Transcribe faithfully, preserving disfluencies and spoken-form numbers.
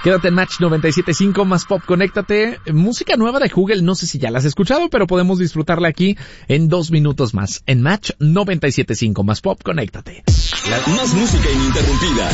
Quédate en Match noventa y siete punto cinco, Más Pop, conéctate. Música nueva de Google, no sé si ya la has escuchado, pero podemos disfrutarla aquí en dos minutos más. En Match noventa y siete punto cinco, Más Pop, conéctate. Más música ininterrumpida.